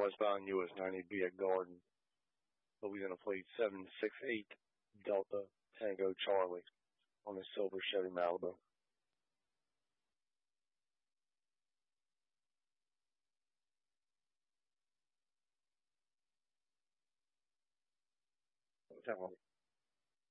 westbound US 90B at Garden, Louisiana plate 768 Delta Tango Charlie on the silver Chevy Malibu. Town.